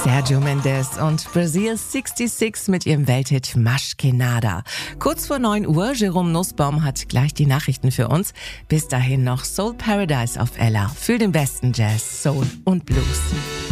Sergio Mendes und Brazil 66 mit ihrem Welthit Mas Que Nada. Kurz vor 9 Uhr, Jerome Nussbaum hat gleich die Nachrichten für uns. Bis dahin noch Soul Paradise auf Ella. Für den besten Jazz, Soul und Blues.